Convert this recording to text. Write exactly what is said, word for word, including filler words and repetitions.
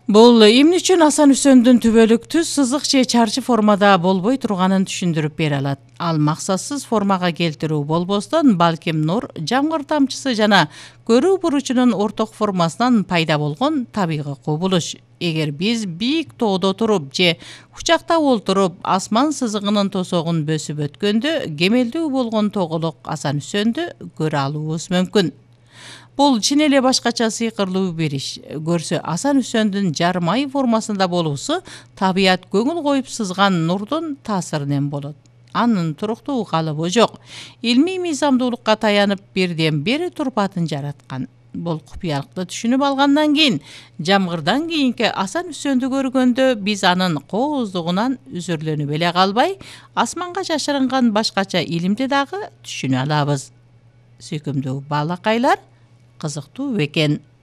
Бул эмне үчүн Асан Үсөндүн түбөлүктүү сызык же чарчы формада болбой турганын түшүндүрүп бере алат. Ал максатсыз формага келтирүү болбостон, балким нур, жамгыр тамчысы жана көрүү буручунун орток формасынан пайда болгон табигый кубулуш. Эгер биз бийик тоодо туруп же учакта олтуруп асман сызыгынын тосогун бөсүп өткөндө, кемелдүү болгон тоголок Асан Үсөндү көрө алуубуз мүмкүн. Бул чын эле башкача сыйкырлуу бир иш. Көрсө Асан Үсөндүн жарым ай формасында болуусу табият көңүл коюп сызган нурдун таасиринен болот. Анын туруктуу калыбы жок. Илмий мыйзамдуулукка таянып бирден бир турпатын жараткан. Бул купуялыкты түшүнүп алгандан кийин, жамгырдан кийинки Асан Үсөндү көргөндө биз анын кооздугунан үзүрлөнүп эле калбай, асманга жашырынган башкача илимди дагы түшүнө алабыз. Сүйкүмдүү балакайлар, кызыктуу бекен.